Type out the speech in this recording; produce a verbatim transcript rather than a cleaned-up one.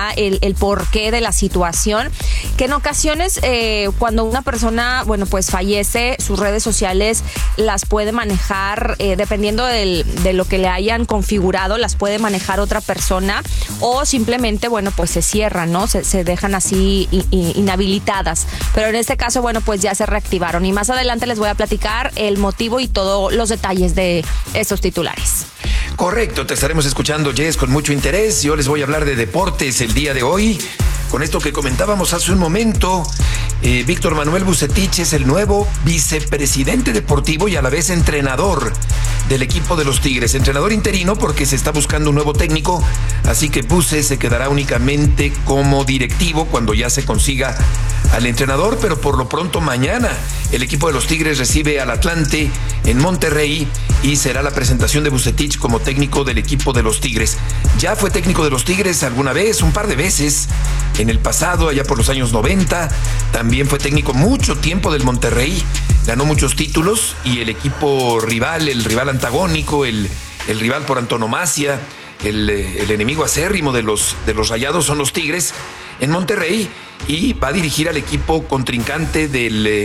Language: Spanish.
da el, el porqué de la situación, que en ocasiones eh, cuando una persona, bueno, pues fallece, sus redes sociales las puede manejar, eh, dependiendo del, de lo que le hayan configurado, las puede manejar otra persona, o simplemente, bueno, pues se cierran, ¿no? Se, se dejan así in, in, inhabilitadas. Pero en este caso, bueno, pues ya se reactivaron. Y más adelante les voy a platicar el motivo y todos los detalles de estos titulares. Correcto, te estaremos escuchando, Jess, con mucho interés. Yo les voy a hablar de deportes el día de hoy. Con esto que comentábamos hace un momento, eh, Víctor Manuel Vucetich es el nuevo vicepresidente deportivo y a la vez entrenador del equipo de los Tigres. Entrenador interino porque se está buscando un nuevo técnico, así que Vuce se quedará únicamente como directivo cuando ya se consiga al entrenador, pero por lo pronto mañana el equipo de los Tigres recibe al Atlante en Monterrey y será la presentación de Vucetich como técnico del equipo de los Tigres. Ya fue técnico de los Tigres alguna vez, un par de veces en el pasado, allá por los años noventa. También fue técnico mucho tiempo del Monterrey, ganó muchos títulos y el equipo rival, el rival antagónico, el, el rival por antonomasia, el, el enemigo acérrimo de los, de los Rayados son los Tigres en Monterrey, y va a dirigir al equipo contrincante del